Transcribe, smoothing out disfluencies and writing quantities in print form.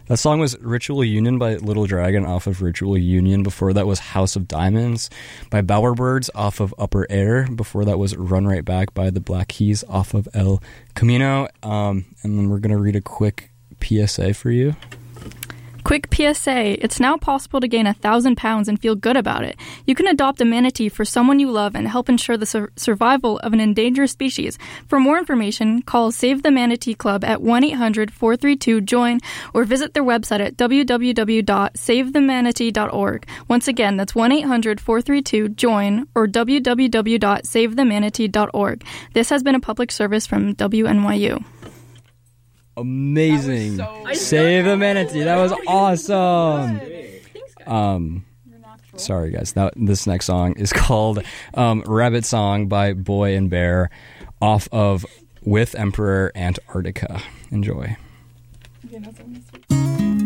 That song was Ritual Union by Little Dragon off of Ritual Union. Before that was House of Diamonds by Bowerbirds off of Upper Air. Before that was Run Right Back by the Black Keys off of El Camino. And then we're going to read a quick PSA for you. Quick PSA, it's now possible to gain 1,000 pounds and feel good about it. You can adopt a manatee for someone you love and help ensure the survival of an endangered species. For more information, call Save the Manatee Club at 1-800-432-JOIN or visit their website at www.savethemanatee.org. Once again, that's 1-800-432-JOIN or www.savethemanatee.org. This has been a public service from WNYU. Amazing. Save the Manatee. That was awesome. Sorry, guys. This next song is called Rabbit Song by Boy and Bear off of With Emperor Antarctica. Enjoy.